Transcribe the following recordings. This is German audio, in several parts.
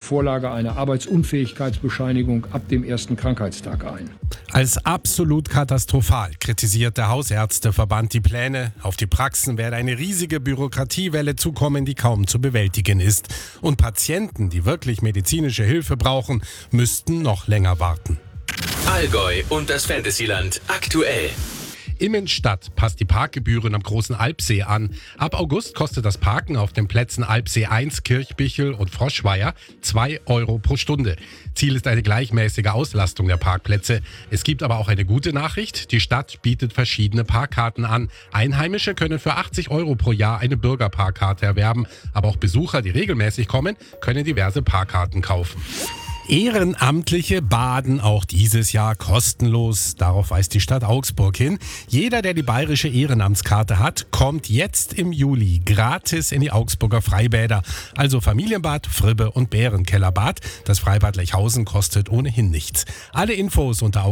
Vorlage einer Arbeitsunfähigkeitsbescheinigung ab dem ersten Krankheitstag ein. Als absolut katastrophal kritisiert der Hausärzteverband die Pläne. Auf die Praxen werde eine riesige Bürokratiewelle zukommen, die kaum zu bewältigen ist. Und Patienten, die wirklich medizinische Hilfe brauchen, müssten noch länger warten. Allgäu und das Fantasyland aktuell. Immenstadt passt die Parkgebühren am Großen Alpsee an. Ab August kostet das Parken auf den Plätzen Alpsee 1, Kirchbichel und Froschweier 2 Euro pro Stunde. Ziel ist eine gleichmäßige Auslastung der Parkplätze. Es gibt aber auch eine gute Nachricht. Die Stadt bietet verschiedene Parkkarten an. Einheimische können für 80 Euro pro Jahr eine Bürgerparkkarte erwerben. Aber auch Besucher, die regelmäßig kommen, können diverse Parkkarten kaufen. Ehrenamtliche baden auch dieses Jahr kostenlos. Darauf weist die Stadt Augsburg hin. Jeder, der die bayerische Ehrenamtskarte hat, kommt jetzt im Juli gratis in die Augsburger Freibäder. Also Familienbad, Fribbe und Bärenkellerbad. Das Freibad Lechhausen kostet ohnehin nichts. Alle Infos unter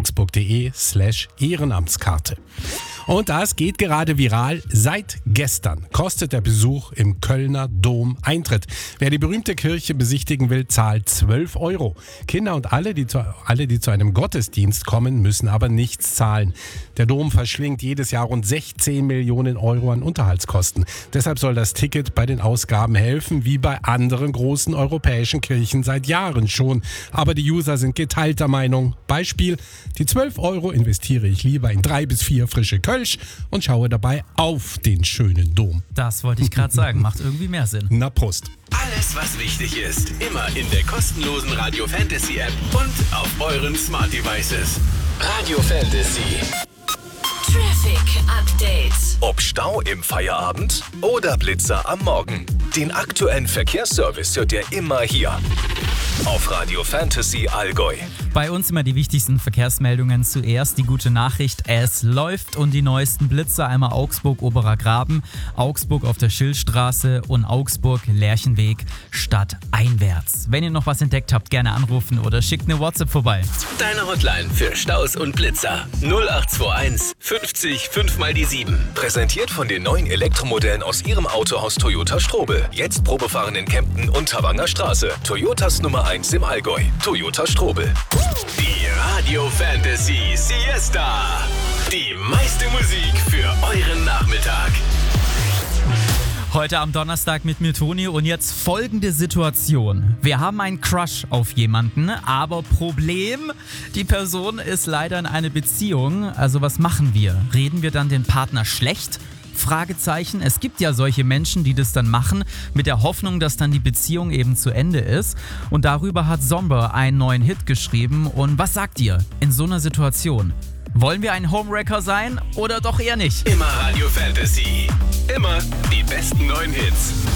augsburg.de/Ehrenamtskarte. Und das geht gerade viral. Seit gestern kostet der Besuch im Kölner Dom Eintritt. Wer die berühmte Kirche besichtigen will, zahlt 12 Euro. Kinder und alle, die zu einem Gottesdienst kommen, müssen aber nichts zahlen. Der Dom verschlingt jedes Jahr rund 16 Millionen Euro an Unterhaltskosten. Deshalb soll das Ticket bei den Ausgaben helfen, wie bei anderen großen europäischen Kirchen seit Jahren schon. Aber die User sind geteilter Meinung. Beispiel: Die 12 Euro investiere ich lieber in 3 bis 4 frische Kölsch und schaue dabei auf den schönen Dom. Das wollte ich gerade sagen. Macht irgendwie mehr Sinn. Na Prost. Alles, was wichtig ist, immer in der kostenlosen Radio Fantasy App und auf euren Smart Devices. Radio Fantasy. Traffic Update. Ob Stau im Feierabend oder Blitzer am Morgen. Den aktuellen Verkehrsservice hört ihr immer hier auf Radio Fantasy Allgäu. Bei uns immer die wichtigsten Verkehrsmeldungen. Zuerst die gute Nachricht, es läuft und die neuesten Blitzer, einmal Augsburg-Oberer Graben, Augsburg auf der Schillstraße und Augsburg-Lerchenweg stadteinwärts. Wenn ihr noch was entdeckt habt, gerne anrufen oder schickt eine WhatsApp vorbei. Deine Hotline für Staus und Blitzer 0821 50 5 mal die 7. Präsentiert von den neuen Elektromodellen aus ihrem Autohaus Toyota Strobel. Jetzt Probefahren in Kempten und Tavanger Straße. Toyotas Nummer 1 im Allgäu. Toyota Strobel. Die Radio Fantasy Siesta. Die meiste Musik für euren Nachmittag. Heute am Donnerstag mit mir Toni und jetzt folgende Situation. Wir haben einen Crush auf jemanden, aber Problem, die Person ist leider in einer Beziehung. Also was machen wir? Reden wir dann den Partner schlecht? Fragezeichen. Es gibt ja solche Menschen, die das dann machen, mit der Hoffnung, dass dann die Beziehung eben zu Ende ist. Und darüber hat Somber einen neuen Hit geschrieben. Und was sagt ihr in so einer Situation? Wollen wir ein Homewrecker sein oder doch eher nicht? Immer Radio Fantasy. Immer die besten neuen Hits.